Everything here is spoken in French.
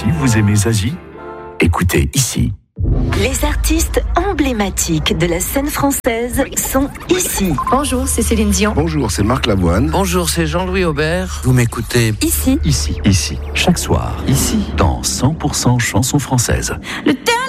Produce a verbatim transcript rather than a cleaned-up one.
aussi, vous aimez Zazie ? Écoutez ici. Les artistes emblématiques de la scène française sont ici. Bonjour, c'est Céline Dion. Bonjour, c'est Marc Lavoine. Bonjour, c'est Jean-Louis Aubert. Vous m'écoutez Ici. Ici, ici, chaque soir, ici, dans cent pour cent chansons françaises. Le théâtre